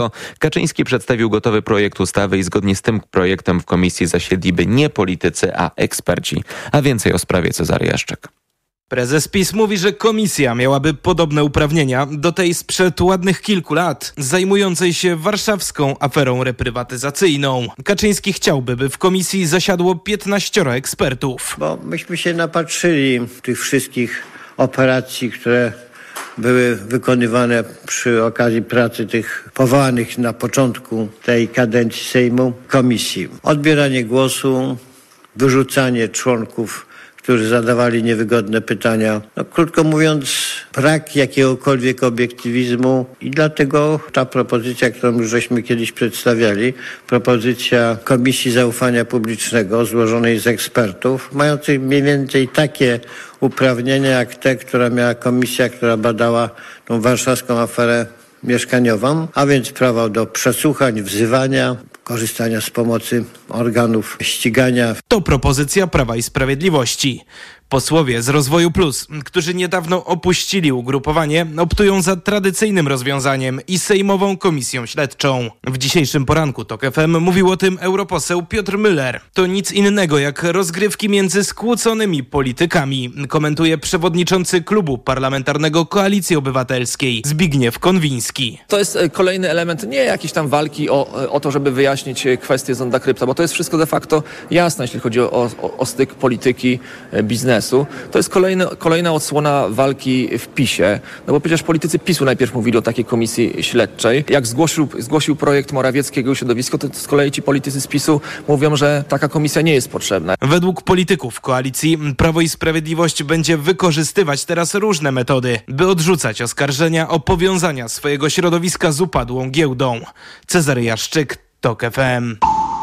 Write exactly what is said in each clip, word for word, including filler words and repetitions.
Kaczyński przedstawił gotowy projekt ustawy i zgodnie z tym projektem w komisji zasiedliby nie politycy, a eksperci. A więcej o sprawie Cezary Jaszczyk. Prezes PiS mówi, że komisja miałaby podobne uprawnienia do tej sprzed ładnych kilku lat, zajmującej się warszawską aferą reprywatyzacyjną. Kaczyński chciałby, by w komisji zasiadło piętnaścioro ekspertów. Bo myśmy się napatrzyli tych wszystkich operacji, które były wykonywane przy okazji pracy tych powołanych na początku tej kadencji Sejmu komisji. Odbieranie głosu, wyrzucanie członków, którzy zadawali niewygodne pytania. No, krótko mówiąc, brak jakiegokolwiek obiektywizmu i dlatego ta propozycja, którą już żeśmy kiedyś przedstawiali, propozycja Komisji Zaufania Publicznego złożonej z ekspertów, mających mniej więcej takie uprawnienia jak te, która miała komisja, która badała tą warszawską aferę mieszkaniową, a więc prawo do przesłuchań, wzywania, korzystania z pomocy organów ścigania. To propozycja Prawa i Sprawiedliwości. Posłowie z Rozwoju Plus, którzy niedawno opuścili ugrupowanie, optują za tradycyjnym rozwiązaniem i sejmową komisją śledczą. W dzisiejszym poranku TOK F M mówił o tym europoseł Piotr Müller. To nic innego jak rozgrywki między skłóconymi politykami, komentuje przewodniczący klubu parlamentarnego Koalicji Obywatelskiej Zbigniew Konwiński. To jest kolejny element nie jakiejś tam walki o, o to, żeby wyjaśnić kwestię zonda krypto, bo to jest wszystko de facto jasne, jeśli chodzi o, o, o styk polityki, biznesu. To jest kolejny, kolejna odsłona walki w PiSie, no bo przecież politycy PiSu najpierw mówili o takiej komisji śledczej. Jak zgłosił, zgłosił projekt Morawieckiego i środowisko, to z kolei ci politycy z PiSu mówią, że taka komisja nie jest potrzebna. Według polityków koalicji Prawo i Sprawiedliwość będzie wykorzystywać teraz różne metody, by odrzucać oskarżenia o powiązania swojego środowiska z upadłą giełdą. Cezary Jaszczyk, TOK F M.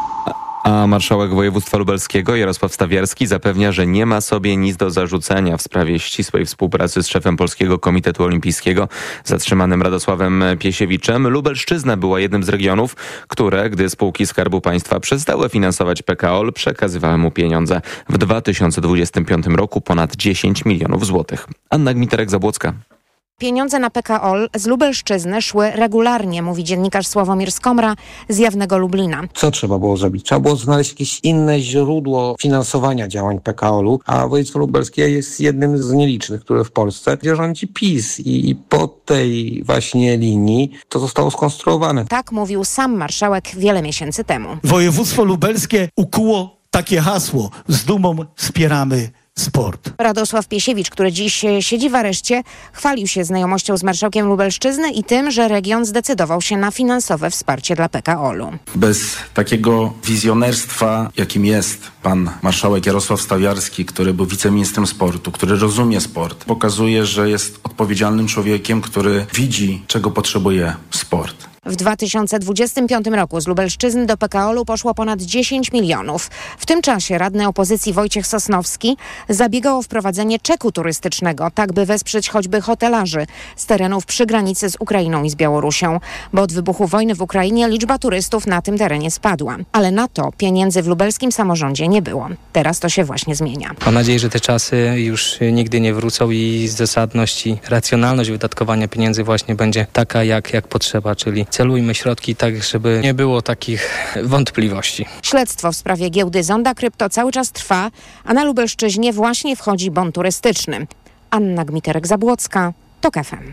A marszałek województwa lubelskiego Jarosław Stawiarski zapewnia, że nie ma sobie nic do zarzucenia w sprawie ścisłej współpracy z szefem Polskiego Komitetu Olimpijskiego, zatrzymanym Radosławem Piesiewiczem. Lubelszczyzna była jednym z regionów, które, gdy spółki Skarbu Państwa przestały finansować P K O L, przekazywały mu pieniądze. W dwa tysiące dwudziestym piątym roku ponad dziesięć milionów złotych. Anna Gmiterek-Zabłocka. Pieniądze na P K O L z Lubelszczyzny szły regularnie, mówi dziennikarz Sławomir Skomra z Jawnego Lublina. Co trzeba było zrobić? Trzeba było znaleźć jakieś inne źródło finansowania działań P K O L-u, a województwo lubelskie jest jednym z nielicznych, które w Polsce, gdzie rządzi PiS i po tej właśnie linii to zostało skonstruowane. Tak mówił sam marszałek wiele miesięcy temu. Województwo lubelskie ukuło takie hasło: z dumą wspieramy sport. Radosław Piesiewicz, który dziś siedzi w areszcie, chwalił się znajomością z marszałkiem Lubelszczyzny i tym, że region zdecydował się na finansowe wsparcie dla P K O L-u. Bez takiego wizjonerstwa, jakim jest pan marszałek Jarosław Stawiarski, który był wiceministrem sportu, który rozumie sport, pokazuje, że jest odpowiedzialnym człowiekiem, który widzi, czego potrzebuje sport. W dwa tysiące dwudziestym piątym roku z Lubelszczyzny do P K O L-u poszło ponad dziesięć milionów. W tym czasie radny opozycji Wojciech Sosnowski zabiegał o wprowadzenie czeku turystycznego, tak by wesprzeć choćby hotelarzy z terenów przy granicy z Ukrainą i z Białorusią, bo od wybuchu wojny w Ukrainie liczba turystów na tym terenie spadła. Ale na to pieniędzy w lubelskim samorządzie nie było. Teraz to się właśnie zmienia. Mam nadzieję, że te czasy już nigdy nie wrócą i zasadność i racjonalność wydatkowania pieniędzy właśnie będzie taka, jak, jak potrzeba, czyli celujmy środki tak, żeby nie było takich wątpliwości. Śledztwo w sprawie giełdy Zonda Krypto cały czas trwa, a na Lubelszczyźnie właśnie wchodzi bon turystyczny. Anna Gmiterek-Zabłocka, TOK F M.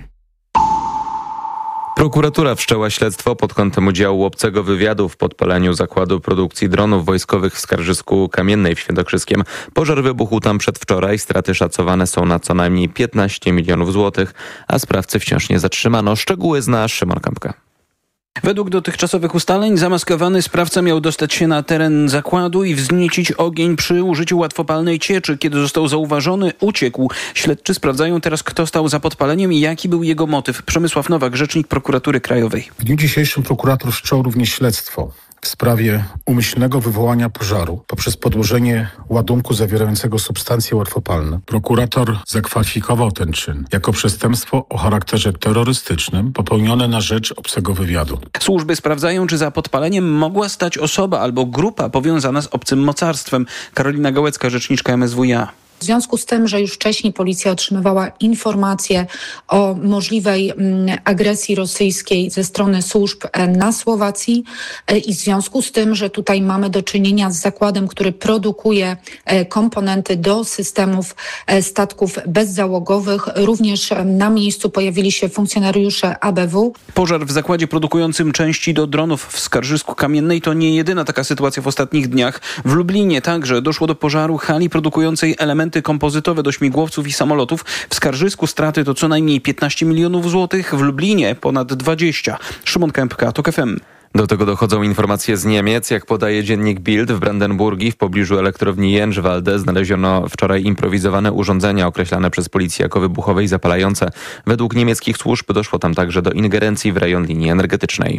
Prokuratura wszczęła śledztwo pod kątem udziału obcego wywiadu w podpaleniu zakładu produkcji dronów wojskowych w Skarżysku Kamiennej w Świętokrzyskiem. Pożar wybuchł tam przedwczoraj. Straty szacowane są na co najmniej piętnaście milionów złotych, a sprawcy wciąż nie zatrzymano. Szczegóły zna Szymon Kampka. Według dotychczasowych ustaleń zamaskowany sprawca miał dostać się na teren zakładu i wzniecić ogień przy użyciu łatwopalnej cieczy. Kiedy został zauważony, uciekł. Śledczy sprawdzają teraz, kto stał za podpaleniem i jaki był jego motyw. Przemysław Nowak, rzecznik Prokuratury Krajowej. W dniu dzisiejszym prokurator wszczął również śledztwo w sprawie umyślnego wywołania pożaru poprzez podłożenie ładunku zawierającego substancje łatwopalne. Prokurator zakwalifikował ten czyn jako przestępstwo o charakterze terrorystycznym popełnione na rzecz obcego wywiadu. Służby sprawdzają, czy za podpaleniem mogła stać osoba albo grupa powiązana z obcym mocarstwem. Karolina Gałecka, rzeczniczka M S W iA. W związku z tym, że już wcześniej policja otrzymywała informacje o możliwej agresji rosyjskiej ze strony służb na Słowacji i w związku z tym, że tutaj mamy do czynienia z zakładem, który produkuje komponenty do systemów statków bezzałogowych, również na miejscu pojawili się funkcjonariusze A B W. Pożar w zakładzie produkującym części do dronów w Skarżysku-Kamiennej to nie jedyna taka sytuacja w ostatnich dniach. W Lublinie także doszło do pożaru hali produkującej elementy kompozytowe do śmigłowców i samolotów. W Skarżysku straty to co najmniej piętnaście milionów złotych, w Lublinie ponad dwadzieścia. Szymon Kępka, TOK F M. Do tego dochodzą informacje z Niemiec. Jak podaje dziennik Bild, w Brandenburgii w pobliżu elektrowni Jędrzwalde znaleziono wczoraj improwizowane urządzenia określane przez policję jako wybuchowe i zapalające. Według niemieckich służb doszło tam także do ingerencji w rejon linii energetycznej.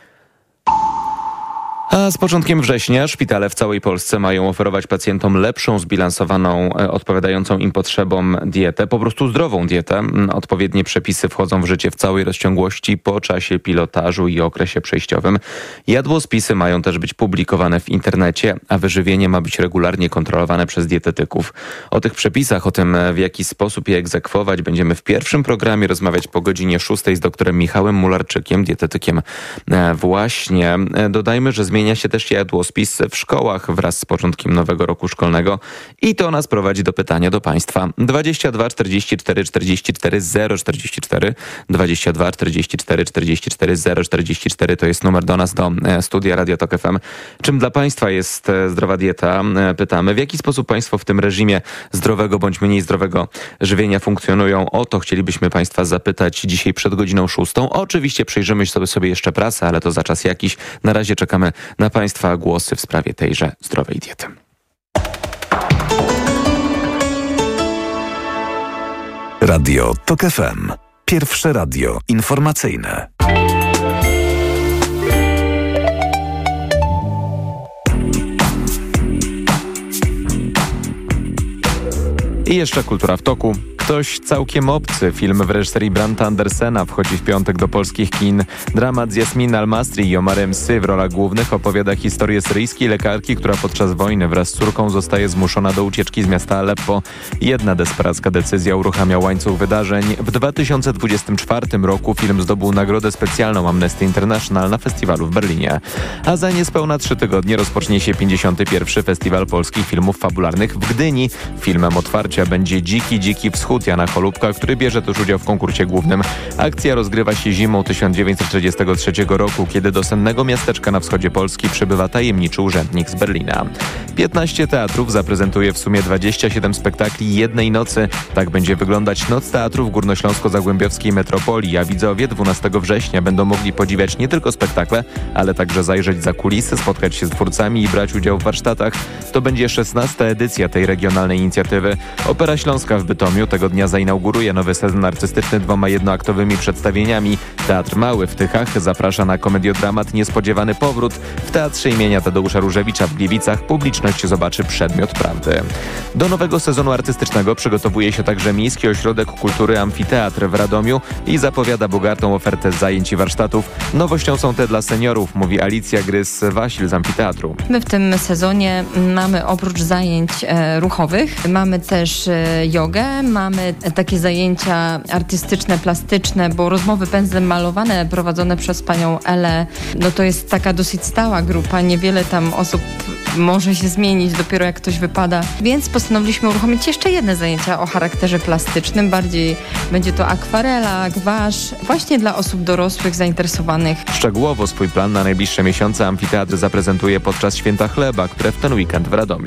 A z początkiem września szpitale w całej Polsce mają oferować pacjentom lepszą, zbilansowaną, odpowiadającą im potrzebom dietę, po prostu zdrową dietę. Odpowiednie przepisy wchodzą w życie w całej rozciągłości po czasie pilotażu i okresie przejściowym. Jadłospisy mają też być publikowane w internecie, a wyżywienie ma być regularnie kontrolowane przez dietetyków. O tych przepisach, o tym w jaki sposób je egzekwować, będziemy w pierwszym programie rozmawiać po godzinie szóstej z doktorem Michałem Mularczykiem, dietetykiem. Właśnie dodajmy, że zmienia się też jadłospis w szkołach wraz z początkiem nowego roku szkolnego i to nas prowadzi do pytania do Państwa. dwadzieścia dwa czterdzieści cztery czterdzieści cztery zero czterdzieści cztery, dwadzieścia dwa czterdzieści cztery czterdzieści cztery zero czterdzieści cztery to jest numer do nas, do studia Radio Tok F M. Czym dla Państwa jest zdrowa dieta? Pytamy, w jaki sposób Państwo w tym reżimie zdrowego bądź mniej zdrowego żywienia funkcjonują? O to chcielibyśmy Państwa zapytać dzisiaj przed godziną szóstą. Oczywiście przyjrzymy sobie, sobie jeszcze prasę, ale to za czas jakiś. Na razie czekamy na Państwa głosy w sprawie tejże zdrowej diety. Radio Tok F M. Pierwsze radio informacyjne. I jeszcze kultura w toku. Ktoś całkiem obcy. Film w reżyserii Branta Andersena wchodzi w piątek do polskich kin. Dramat z Jasmin Al-Masri i Omarem Sy w rolach głównych opowiada historię syryjskiej lekarki, która podczas wojny wraz z córką zostaje zmuszona do ucieczki z miasta Aleppo. Jedna desperacka decyzja uruchamia łańcuch wydarzeń. W dwa tysiące dwudziestym czwartym roku film zdobył nagrodę specjalną Amnesty International na festiwalu w Berlinie. A za niespełna trzy tygodnie rozpocznie się pięćdziesiąty pierwszy Festiwal Polskich Filmów Fabularnych w Gdyni. Filmem otwarcia będzie Dziki, Dziki Wschód Jana Cholubka, który bierze też udział w konkursie głównym. Akcja rozgrywa się zimą tysiąc dziewięćset czterdziestego trzeciego roku, kiedy do sennego miasteczka na wschodzie Polski przybywa tajemniczy urzędnik z Berlina. piętnaście teatrów zaprezentuje w sumie dwadzieścia siedem spektakli jednej nocy. Tak będzie wyglądać Noc Teatru w Górnośląsko-Zagłębiowskiej Metropolii, a widzowie dwunastego września będą mogli podziwiać nie tylko spektakle, ale także zajrzeć za kulisy, spotkać się z twórcami i brać udział w warsztatach. To będzie szesnasta edycja tej regionalnej inicjatywy. Opera Śląska w Bytomiu tego dnia zainauguruje nowy sezon artystyczny dwoma jednoaktowymi przedstawieniami. Teatr Mały w Tychach zaprasza na komediodramat Niespodziewany powrót. W Teatrze imienia Tadeusza Różewicza w Gliwicach publiczność zobaczy Przedmiot prawdy. Do nowego sezonu artystycznego przygotowuje się także Miejski Ośrodek Kultury Amfiteatr w Radomiu i zapowiada bogatą ofertę zajęć i warsztatów. Nowością są te dla seniorów, mówi Alicja Grys-Wasil z Amfiteatru. My w tym sezonie mamy oprócz zajęć e, ruchowych, mamy też e, jogę, mamy takie zajęcia artystyczne, plastyczne, bo rozmowy pędzlem malowane prowadzone przez panią Elę, no to jest taka dosyć stała grupa, niewiele tam osób może się zmienić dopiero jak ktoś wypada, więc postanowiliśmy uruchomić jeszcze jedne zajęcia o charakterze plastycznym, bardziej będzie to akwarela, gwasz, właśnie dla osób dorosłych zainteresowanych. Szczegółowo swój plan na najbliższe miesiące Amfiteatr zaprezentuje podczas Święta Chleba, które w ten weekend w Radomiu.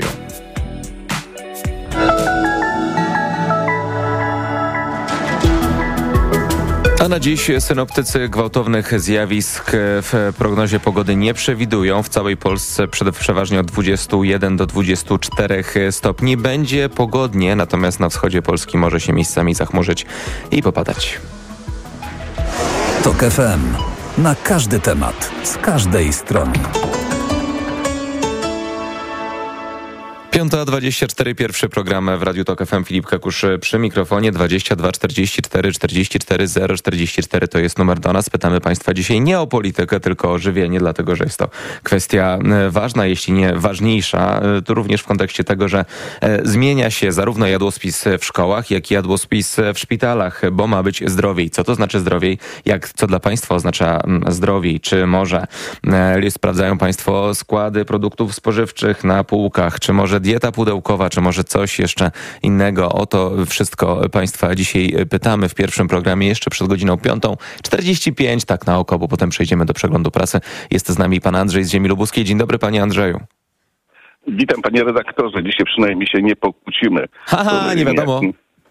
A na dziś synoptycy gwałtownych zjawisk w prognozie pogody nie przewidują. W całej Polsce przeważnie od dwudziestu jeden do dwudziestu czterech stopni. Będzie pogodnie, natomiast na wschodzie Polski może się miejscami zachmurzyć i popadać. Tok F M. Na każdy temat, z każdej strony. piąta dwadzieścia cztery, pierwszy program w Radiu Tok F M. Filip Kakusz przy mikrofonie. dwadzieścia dwa czterdzieści cztery czterdzieści cztery zero czterdzieści cztery to jest numer do nas. Pytamy Państwa dzisiaj nie o politykę, tylko o żywienie, dlatego że jest to kwestia ważna, jeśli nie ważniejsza. To również w kontekście tego, że zmienia się zarówno jadłospis w szkołach, jak i jadłospis w szpitalach, bo ma być zdrowiej. Co to znaczy zdrowiej? Jak, co dla Państwa oznacza zdrowiej? Czy może sprawdzają Państwo składy produktów spożywczych na półkach? Czy może dieta pudełkowa? Czy może coś jeszcze innego? O to wszystko Państwa dzisiaj pytamy w pierwszym programie jeszcze przed godziną piątą czterdzieści pięć, tak na oko, bo potem przejdziemy do przeglądu prasy. Jest z nami pan Andrzej z Ziemi Lubuskiej. Dzień dobry, panie Andrzeju. Witam, panie redaktorze. Dzisiaj przynajmniej się nie pokłócimy. Haha, nie wiadomo.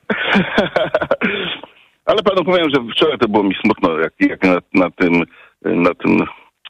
Ale panu powiem, że wczoraj to było mi smutno, jak, jak na, na tym, na tym...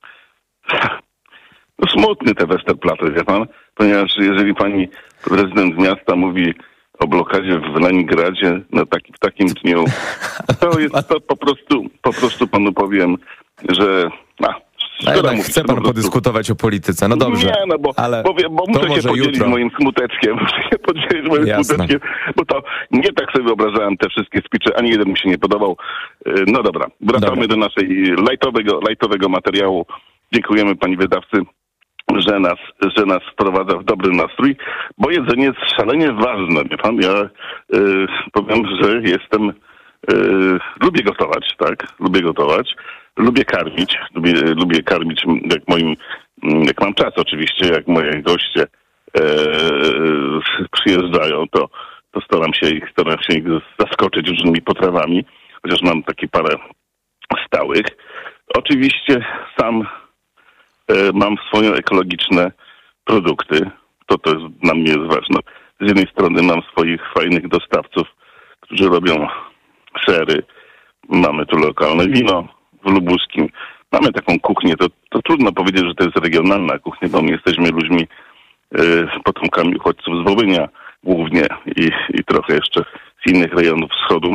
No smutny te Westerplatte, wie pan, ponieważ jeżeli pani prezydent miasta mówi o blokadzie w Leningradzie na taki, w takim dniu, to jest to po prostu, po prostu panu powiem, że... A, A jednak chce pan podyskutować o polityce. No dobrze, nie, no bo, ale bo, bo muszę się podzielić jutro. moim smuteczkiem. Muszę się podzielić moim Jasne. smuteczkiem, bo to nie tak sobie wyobrażałem te wszystkie speeche, ani jeden mi się nie podobał. No dobra, wracamy dobra. do naszej lajtowego, lajtowego materiału. Dziękujemy pani wydawcy, że nas, że nas wprowadza w dobry nastrój, bo jedzenie jest szalenie ważne. Wie pan, ja y, powiem, że jestem, y, lubię gotować, tak? Lubię gotować. Lubię karmić, lubię, lubię karmić, jak moim, jak mam czas oczywiście, jak moje goście e, przyjeżdżają, to, to staram się ich, staram się ich zaskoczyć różnymi potrawami, chociaż mam takie parę stałych. Oczywiście sam e, mam swoje ekologiczne produkty, to to jest, dla mnie jest ważne. Z jednej strony mam swoich fajnych dostawców, którzy robią sery, mamy tu lokalne wino, w Lubuskim. Mamy taką kuchnię, to, to trudno powiedzieć, że to jest regionalna kuchnia, bo my jesteśmy ludźmi, y, potomkami uchodźców z Wołynia głównie i, i trochę jeszcze z innych rejonów wschodu.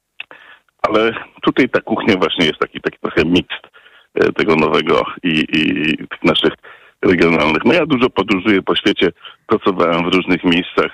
Ale tutaj ta kuchnia właśnie jest taki, taki trochę miks y, tego nowego i, i tych naszych regionalnych. No ja dużo podróżuję po świecie, pracowałem w różnych miejscach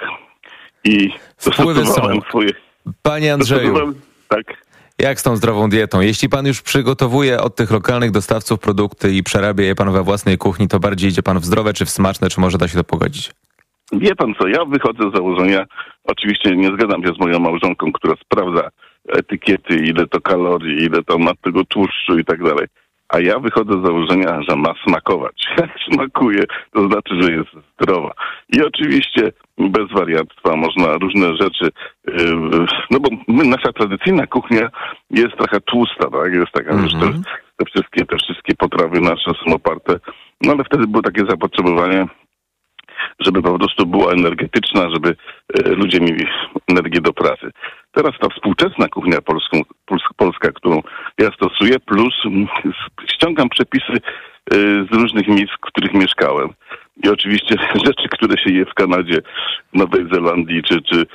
i dostosowałem swoje... Panie Andrzeju, tak. Jak z tą zdrową dietą? Jeśli pan już przygotowuje od tych lokalnych dostawców produkty i przerabia je pan we własnej kuchni, to bardziej idzie pan w zdrowe czy w smaczne, czy może da się to pogodzić? Wie pan co, ja wychodzę z założenia, oczywiście nie zgadzam się z moją małżonką, która sprawdza etykiety, ile to kalorii, ile to ma tego tłuszczu i tak dalej. A ja wychodzę z założenia, że ma smakować. Jak smakuje, to znaczy, że jest zdrowa. I oczywiście bez wariactwa można różne rzeczy, yy, no bo my, nasza tradycyjna kuchnia jest trochę tłusta, tak? Jest taka, mm-hmm. że te, te wszystkie, te wszystkie potrawy nasze są oparte, no ale wtedy było takie zapotrzebowanie, żeby po prostu była energetyczna, żeby e, ludzie mieli energię do pracy. Teraz ta współczesna kuchnia polską, polska, którą ja stosuję, plus m, ściągam przepisy e, z różnych miejsc, w których mieszkałem. I oczywiście rzeczy, które się je w Kanadzie, Nowej Zelandii czy, czy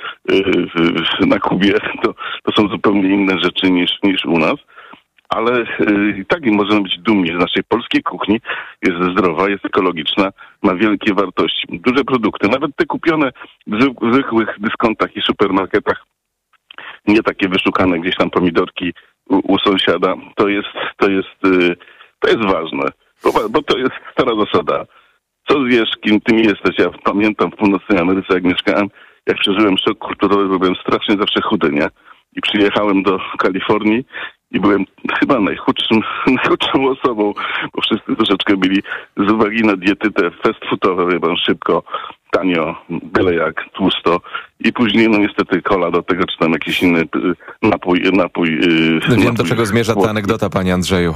e, na Kubie, to, to są zupełnie inne rzeczy niż, niż u nas. Ale i tak możemy być dumni, że naszej polskiej kuchni jest zdrowa, jest ekologiczna, ma wielkie wartości. Duże produkty, nawet te kupione w zwykłych dyskontach i supermarketach, nie takie wyszukane gdzieś tam pomidorki u, u sąsiada, to jest, to jest, to jest ważne, bo, bo to jest stara zasada. Co wiesz, kim ty jesteś? Ja pamiętam w Północnej Ameryce, jak mieszkałem, jak przeżyłem szok kulturowy, byłem strasznie zawsze chudy, nie? I przyjechałem do Kalifornii i byłem chyba najchudszym, najchudszą osobą, bo wszyscy troszeczkę byli z uwagi na diety te fast foodowe, wie pan, szybko, tanio, byle jak, tłusto. I później, no niestety, cola do tego, czy tam jakiś inny napój. napój yy, Wiem, napój do czego zmierza ta anegdota, panie Andrzeju.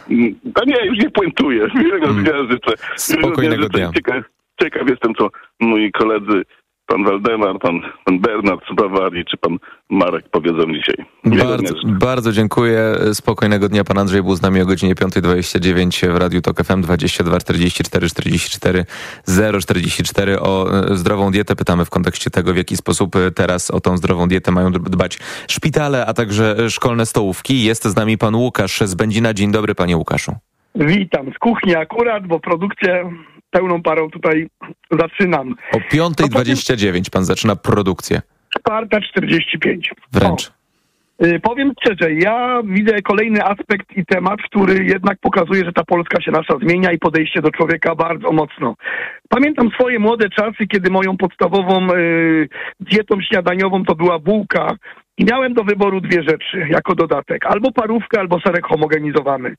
A nie, już nie puentuję. Miłego mm. dnia życzę. Spokojnego dnia. Ciekaw, ciekaw jestem, co moi koledzy, pan Waldemar, pan, pan Bernard z Bawarii, czy pan Marek powiedzą dzisiaj. Bardzo, bardzo dziękuję. Spokojnego dnia. Pan Andrzej był z nami o godzinie piąta dwadzieścia dziewięć w Radiu Tok F M. dwadzieścia dwa czterdzieści cztery czterdzieści cztery zero czterdzieści cztery. O zdrową dietę pytamy w kontekście tego, w jaki sposób teraz o tą zdrową dietę mają dbać szpitale, a także szkolne stołówki. Jest z nami pan Łukasz z Będzina. Dzień dobry, panie Łukaszu. Witam z kuchni akurat, bo produkcja pełną parą tutaj zaczynam. O piąta dwadzieścia dziewięć pan zaczyna produkcję. czwarta czterdzieści pięć. Wręcz. O. Powiem szczerze, ja widzę kolejny aspekt i temat, który jednak pokazuje, że ta Polska się nasza zmienia i podejście do człowieka bardzo mocno. Pamiętam swoje młode czasy, kiedy moją podstawową y, dietą śniadaniową to była bułka i miałem do wyboru dwie rzeczy jako dodatek. Albo parówkę, albo serek homogenizowany.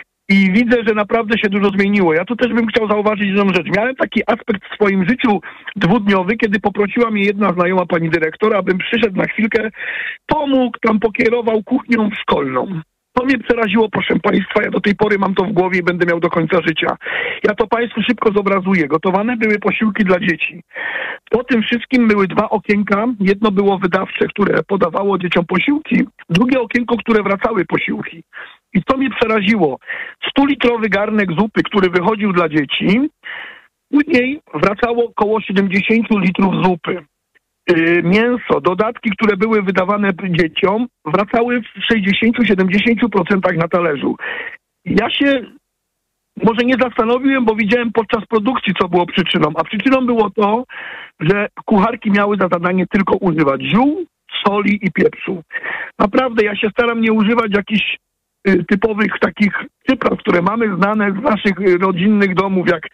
I widzę, że naprawdę się dużo zmieniło. Ja tu też bym chciał zauważyć jedną rzecz. Miałem taki aspekt w swoim życiu dwudniowy, kiedy poprosiła mnie jedna znajoma pani dyrektor, abym przyszedł na chwilkę, pomógł, tam pokierował kuchnią szkolną. To mnie przeraziło, proszę państwa, ja do tej pory mam to w głowie i będę miał do końca życia. Ja to państwu szybko zobrazuję. Gotowane były posiłki dla dzieci. Po tym wszystkim były dwa okienka. Jedno było wydawcze, które podawało dzieciom posiłki. Drugie okienko, które wracały posiłki. I co mnie przeraziło? Stulitrowy garnek zupy, który wychodził dla dzieci, później wracało około siedemdziesiąt litrów zupy. Yy, mięso, dodatki, które były wydawane dzieciom, wracały w sześćdziesiąt do siedemdziesięciu procent na talerzu. Ja się może nie zastanowiłem, bo widziałem podczas produkcji, co było przyczyną. A przyczyną było to, że kucharki miały za zadanie tylko używać ziół, soli i pieprzu. Naprawdę ja się staram nie używać jakichś y, typowych takich przypraw, które mamy znane z naszych y, rodzinnych domów, jak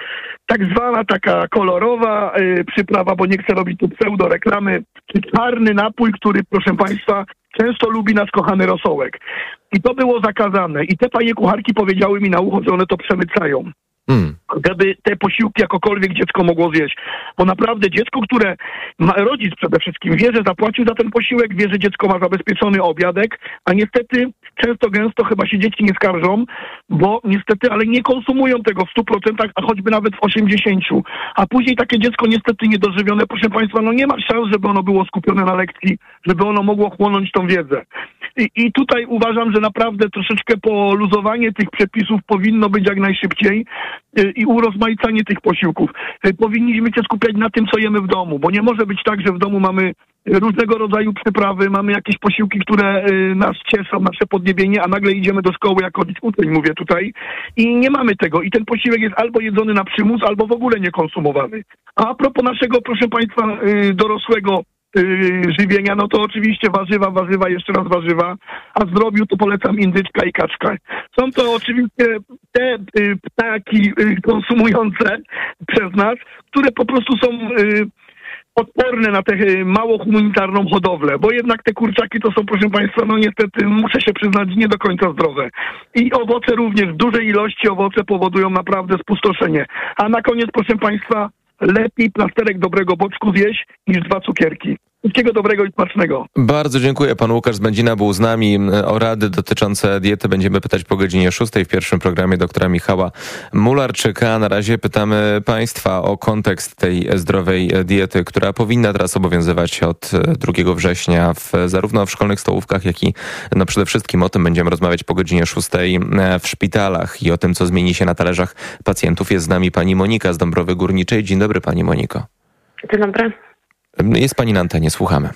tak zwana taka kolorowa y, przyprawa, bo nie chcę robić tu pseudo-reklamy, czy czarny napój, który, proszę państwa, często lubi nasz kochany rosołek. I to było zakazane. I te panie kucharki powiedziały mi na ucho, że one to przemycają. Hmm. Żeby te posiłki jakokolwiek dziecko mogło zjeść. Bo naprawdę dziecko, które ma, rodzic przede wszystkim wie, że zapłacił za ten posiłek, wie, że dziecko ma zabezpieczony obiadek, a niestety często gęsto chyba się dzieci nie skarżą, bo niestety, ale nie konsumują tego w stu procentach, a choćby nawet w osiemdziesięciu. A później takie dziecko niestety niedożywione, proszę państwa, no nie ma szans, żeby ono było skupione na lekcji, żeby ono mogło chłonąć tą wiedzę. I, i tutaj uważam, że naprawdę troszeczkę poluzowanie tych przepisów powinno być jak najszybciej i urozmaicanie tych posiłków. Powinniśmy się skupiać na tym, co jemy w domu, bo nie może być tak, że w domu mamy różnego rodzaju przyprawy, mamy jakieś posiłki, które nas cieszą, nasze podniebienie, a nagle idziemy do szkoły jako uczeń, mówię tutaj, i nie mamy tego. I ten posiłek jest albo jedzony na przymus, albo w ogóle niekonsumowany. A a propos naszego, proszę państwa, dorosłego żywienia, no to oczywiście warzywa, warzywa, jeszcze raz warzywa, a zdrowiu to polecam indyczka i kaczka. Są to oczywiście te y, ptaki y, konsumujące przez nas, które po prostu są y, odporne na tę y, mało humanitarną hodowlę, bo jednak te kurczaki to są, proszę państwa, no niestety, muszę się przyznać, nie do końca zdrowe. I owoce również, w dużej ilości owoce powodują naprawdę spustoszenie. A na koniec, proszę państwa, lepiej plasterek dobrego boczku zjeść niż dwa cukierki. Wszystkiego dobrego i smacznego. Bardzo dziękuję. Pan Łukasz z Będzina był z nami. O rady dotyczące diety będziemy pytać po godzinie szóstej w pierwszym programie doktora Michała Mularczyka. Na razie pytamy państwa o kontekst tej zdrowej diety, która powinna teraz obowiązywać od drugiego września w, zarówno w szkolnych stołówkach, jak i no przede wszystkim o tym będziemy rozmawiać po godzinie szóstej w szpitalach i o tym, co zmieni się na talerzach pacjentów. Jest z nami pani Monika z Dąbrowy Górniczej. Dzień dobry, pani Moniko. Dzień dobry. Jest pani na antenie, słuchamy.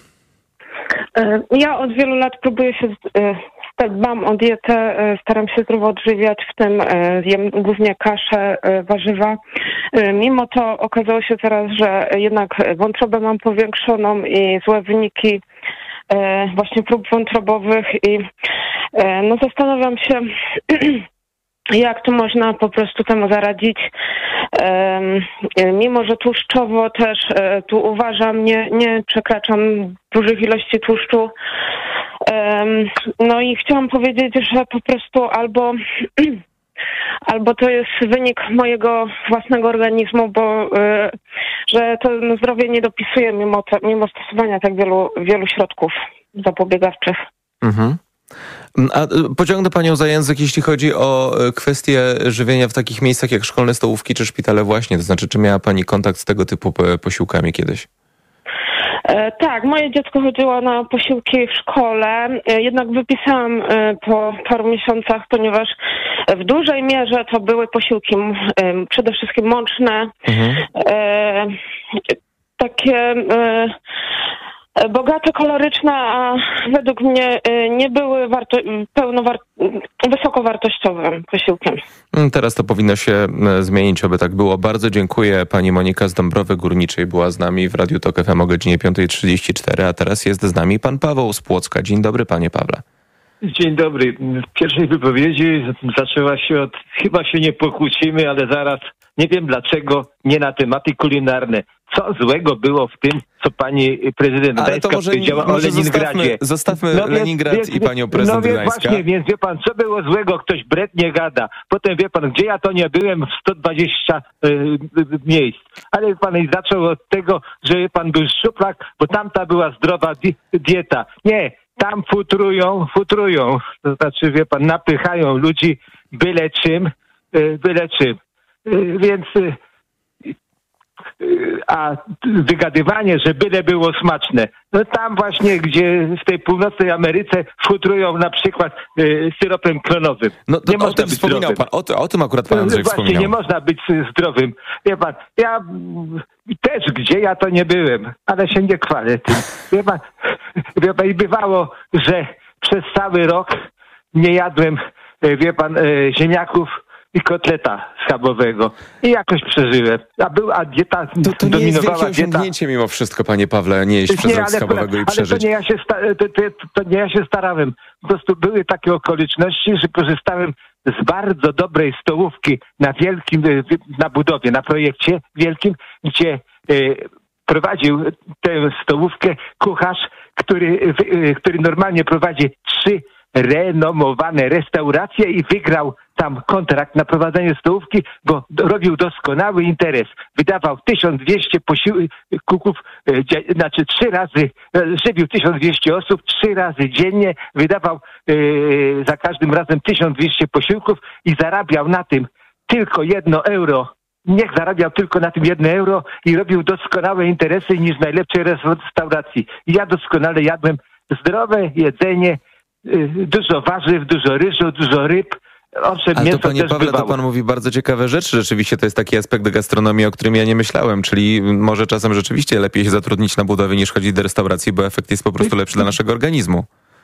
Ja od wielu lat próbuję się, dbam o dietę, staram się zdrowo odżywiać, w tym jem głównie kaszę, warzywa. Mimo to okazało się teraz, że jednak wątrobę mam powiększoną i złe wyniki właśnie prób wątrobowych i no zastanawiam się, jak tu można po prostu temu zaradzić. Um, mimo, że tłuszczowo też e, tu uważam, nie, nie przekraczam dużych ilości tłuszczu. Um, no i chciałam powiedzieć, że po prostu albo, albo to jest wynik mojego własnego organizmu, bo e, że to zdrowie nie dopisuje mimo, te, mimo stosowania tak wielu, wielu środków zapobiegawczych. Mhm. A pociągnę panią za język, jeśli chodzi o kwestię żywienia w takich miejscach jak szkolne stołówki czy szpitale właśnie. To znaczy, czy miała pani kontakt z tego typu posiłkami kiedyś? E, tak, moje dziecko chodziło na posiłki w szkole, e, jednak wypisałam e, po paru miesiącach, ponieważ w dużej mierze to były posiłki e, przede wszystkim mączne, mhm. e, takie... E, bogate, koloryczne, a według mnie nie były warto- pełnowar- wysokowartościowym posiłkiem. Teraz to powinno się zmienić, aby tak było. Bardzo dziękuję. Pani Monika z Dąbrowy Górniczej była z nami w Radiu Tok F M o godzinie piąta trzydzieści cztery, a teraz jest z nami pan Paweł z Płocka. Dzień dobry, panie Pawle. Dzień dobry. W pierwszej wypowiedzi zaczęła się od, chyba się nie pokłócimy, ale zaraz, nie wiem dlaczego, nie na tematy kulinarne. Co złego było w tym, co pani prezydent Gdańska powiedziała o Leningradzie? Zostawmy, zostawmy no Leningrad więc, i panią prezydent No Gdańska. Właśnie, więc wie pan, co było złego? Ktoś brednie gada. Potem wie pan, gdzie ja to nie byłem w sto dwadzieścia y, miejsc. Ale pan i zaczął od tego, że wie pan był szuflak, bo tamta była zdrowa di- dieta. Nie. Tam futrują, futrują, to znaczy, wie pan, napychają ludzi byle czym, byle czym. Więc, a wygadywanie, że byle było smaczne, no tam właśnie, gdzie w tej północnej Ameryce futrują na przykład syropem klonowym. No to nie o można tym być wspominał zdrowym. pan, o, o tym akurat pan Andrzej Właśnie, wspominał. nie można być zdrowym. Wie pan, ja też, gdzie ja to nie byłem, ale się nie chwalę tym. Wie pan, wie pan, i bywało, że przez cały rok nie jadłem, wie pan, ziemniaków i kotleta schabowego. I jakoś przeżyłem. A była dieta, To, to nie dominowała jest wielkie dieta. osiągnięcie mimo wszystko, panie Pawle, nie jeść przez Nie, rok ale, schabowego i ale przeżyć. to nie, ja się sta- to, to, to nie ja się starałem. Po prostu były takie okoliczności, że korzystałem z bardzo dobrej stołówki na wielkim, na budowie, na projekcie wielkim, gdzie y, prowadził tę stołówkę kucharz, który, y, który normalnie prowadzi trzy renomowane restauracje i wygrał tam kontrakt na prowadzenie stołówki, bo robił doskonały interes. Wydawał tysiąc dwieście posiłków, e, znaczy trzy razy, e, żywił tysiąc dwieście osób, trzy razy dziennie, wydawał e, za każdym razem tysiąc dwieście posiłków i zarabiał na tym tylko jedno euro. Niech zarabiał tylko na tym jedno euro i robił doskonałe interesy niż najlepszej restauracji. I ja doskonale jadłem zdrowe jedzenie, dużo warzyw, dużo ryżu, dużo ryb. Owszem, Ale mięso to, panie też Pawle, bywało. to pan mówi bardzo ciekawe rzeczy. Rzeczywiście to jest taki aspekt gastronomii, o którym ja nie myślałem, czyli może czasem rzeczywiście lepiej się zatrudnić na budowie niż chodzić do restauracji, bo efekt jest po prostu lepszy dla naszego organizmu.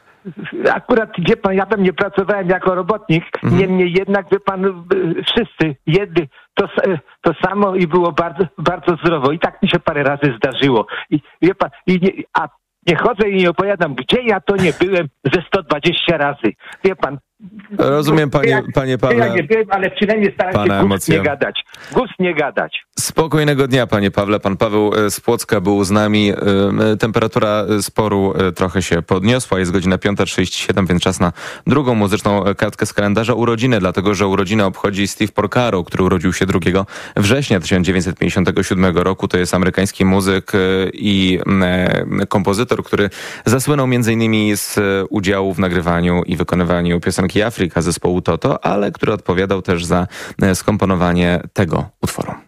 Akurat, wie pan, ja tam nie pracowałem jako robotnik, Mhm. niemniej jednak, wie pan, wszyscy jedli to, to samo i było bardzo, bardzo zdrowo. I tak mi się parę razy zdarzyło. I wie pan, i nie, a nie chodzę i nie opowiadam, gdzie ja to nie byłem ze sto dwadzieścia razy. Wie pan. Rozumiem, panie, ja, panie Pawle. Ja nie byłem, ale przynajmniej staram się Pana gust emocje. nie gadać. Gust nie gadać. Spokojnego dnia, panie Pawle. Pan Paweł z Płocka był z nami. Temperatura sporu trochę się podniosła. Jest godzina piąta trzydzieści siedem, więc czas na drugą muzyczną kartkę z kalendarza. Urodziny, dlatego że urodziny obchodzi Steve Porcaro, który urodził się drugiego września tysiąc dziewięćset pięćdziesiątego siódmego roku. To jest amerykański muzyk i kompozytor, który zasłynął między innymi z udziału w nagrywaniu i wykonywaniu piosenki Afryka zespołu Toto, ale który odpowiadał też za skomponowanie tego utworu.